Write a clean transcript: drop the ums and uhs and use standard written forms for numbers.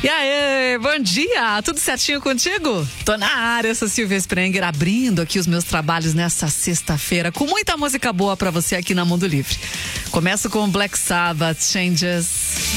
E aí, bom dia, tudo certinho contigo? Tô na área, eu sou Silvia Sprenger, abrindo aqui os meus trabalhos nessa sexta-feira, com muita música boa pra você aqui na Mundo Livre. Começo com Black Sabbath, Changes.